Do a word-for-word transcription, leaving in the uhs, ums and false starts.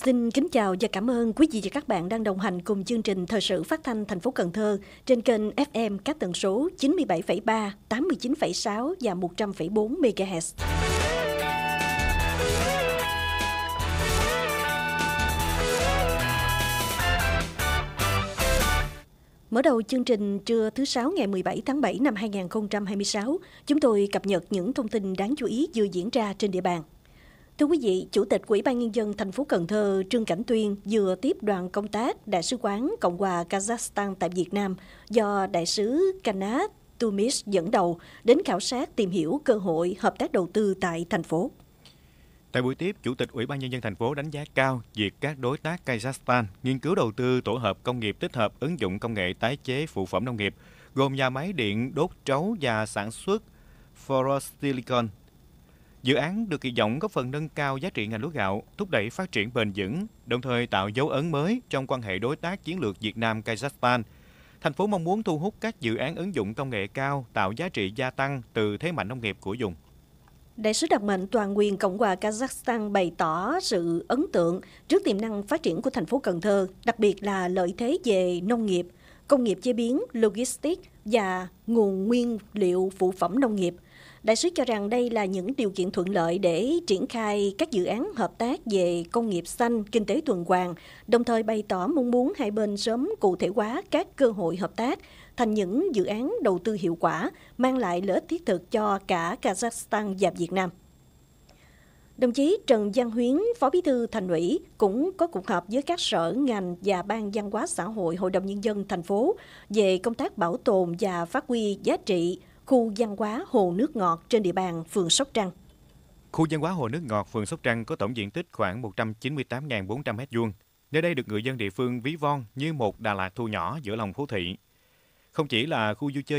Xin kính chào và cảm ơn quý vị và các bạn đang đồng hành cùng chương trình Thời sự phát thanh thành phố Cần Thơ trên kênh ép em các tần số chín mươi bảy phẩy ba, tám mươi chín phẩy sáu và một trăm phẩy bốn mê ga héc. Mở đầu chương trình trưa thứ Sáu ngày mười bảy tháng bảy năm hai nghìn không trăm hai mươi sáu, chúng tôi cập nhật những thông tin đáng chú ý vừa diễn ra trên địa bàn. Thưa quý vị, Chủ tịch Ủy ban Nhân dân thành phố Cần Thơ Trương Cảnh Tuyên vừa tiếp đoàn công tác Đại sứ quán Cộng hòa Kazakhstan tại Việt Nam do Đại sứ Kanat Tumis dẫn đầu đến khảo sát tìm hiểu cơ hội hợp tác đầu tư tại thành phố. Tại buổi tiếp, Chủ tịch Ủy ban Nhân dân thành phố đánh giá cao việc các đối tác Kazakhstan nghiên cứu đầu tư tổ hợp công nghiệp tích hợp ứng dụng công nghệ tái chế phụ phẩm nông nghiệp, gồm nhà máy điện đốt trấu và sản xuất Forosilicon. Dự án được kỳ vọng góp phần nâng cao giá trị ngành lúa gạo, thúc đẩy phát triển bền vững, đồng thời tạo dấu ấn mới trong quan hệ đối tác chiến lược Việt Nam-Kazakhstan. Thành phố mong muốn thu hút các dự án ứng dụng công nghệ cao, tạo giá trị gia tăng từ thế mạnh nông nghiệp của vùng. Đại sứ đặc mệnh toàn quyền Cộng hòa Kazakhstan bày tỏ sự ấn tượng trước tiềm năng phát triển của thành phố Cần Thơ, đặc biệt là lợi thế về nông nghiệp, công nghiệp chế biến, logistics và nguồn nguyên liệu phụ phẩm nông nghiệp. Đại sứ cho rằng đây là những điều kiện thuận lợi để triển khai các dự án hợp tác về công nghiệp xanh, kinh tế tuần hoàn, đồng thời bày tỏ mong muốn hai bên sớm cụ thể hóa các cơ hội hợp tác thành những dự án đầu tư hiệu quả, mang lại lợi ích thiết thực cho cả Kazakhstan và Việt Nam. Đồng chí Trần Văn Huyến, Phó Bí thư Thành ủy, cũng có cuộc họp với các sở, ngành và Ban Văn hóa xã hội Hội đồng Nhân dân thành phố về công tác bảo tồn và phát huy giá trị khu văn hóa hồ nước ngọt trên địa bàn phường Sóc Trăng. Khu văn hóa hồ nước ngọt phường Sóc Trăng có tổng diện tích khoảng một trăm chín mươi tám nghìn bốn trăm mét vuông. Nơi đây được người dân địa phương ví von như một Đà Lạt thu nhỏ giữa lòng phố thị. Không chỉ là khu vui chơi